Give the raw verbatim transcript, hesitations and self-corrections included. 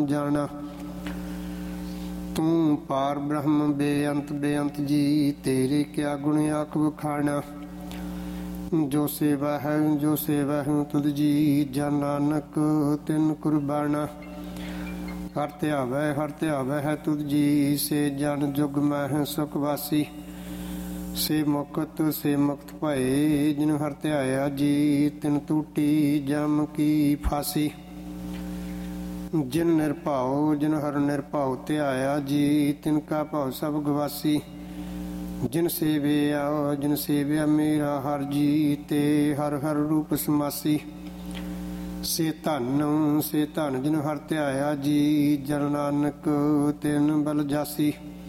ਜਾਣਾ। ਤੂੰ ਪਾਰ ਬ੍ਰਹਮ ਬੇਅੰਤ ਬੇਅੰਤ ਜੀ, ਤੇਰੇ ਕਿਆ ਗੁਣ ਆਖ ਵਖਾਣਾ। ਜੋ ਸੇਵਾ ਹੈ ਜੋ ਸੇਵਾ ਹੈ ਤੁਧ ਜੀ, ਜਨ ਨਾਨਕ ਤਿਨ ਕੁਰਬਾਨਾ। ਹਰ ਧਿਆਵੈ ਹਰ ਧਿਆਵੈ ਹੈ ਤੁਧ ਜੀ, ਸੇ ਜਨ ਜੁਗ ਮਹਿ ਸੁਖ ਵਾਸੀ। ਸੇ ਮੁਕਤ ਸੇ ਮੁਕਤ ਭਏ, ਜਿਨ ਹਰ ਧਿਆਇਆ ਜੀ, ਤਿਨ ਟੂਟੀ ਜਮ ਕੀ ਫਾਸੀ। ਜਿਨ ਨਿਰਭਉ ਜਿਨ ਹਰ ਨਿਰਭਉ ਧਿਆਇਆ ਜੀ, ਤਿਨ ਕਾ ਭਉ ਸਭ ਗਵਾਸੀ। ਜਿਨ ਸੇਵਿਆ ਜਿਨ ਸੇਵਿਆ ਮੇਰਾ ਹਰ ਜੀ, ਤੇ ਹਰ ਹਰ ਰੂਪ ਸਮਾਸੀ। ਸੇ ਧਨ ਸੇ ਧਨ ਜਿਨ ਹਰ ਧਿਆਇਆ ਜੀ, ਜਨ ਨਾਨਕ ਤਿਨ ਬਲ ਜਾਸੀ।